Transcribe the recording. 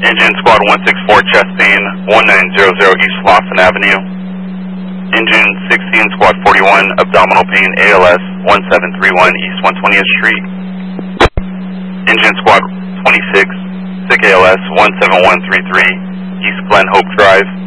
Engine Squad 164 chest pain 1900 East Lawson Avenue. Engine 16 Squad 41 abdominal pain ALS 1731 East 120th Street. Engine Squad 26 sick ALS 17133 East Glen Hope Drive.